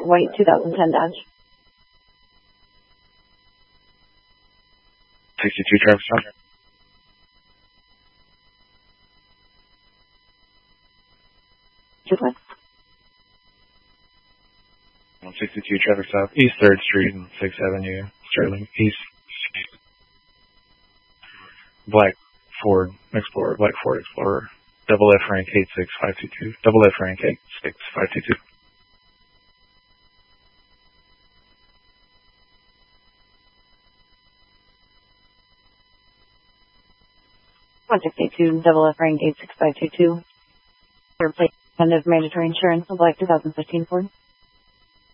white 2010 Dodge. 62 Travis John. What? 162 Traverse South, East 3rd Street and 6th Avenue, Sterling, East. Black Ford Explorer, double F rank 86522, double F rank 86522. 162 double F rank 86522. Third place, end of mandatory insurance, a black 2015 Ford.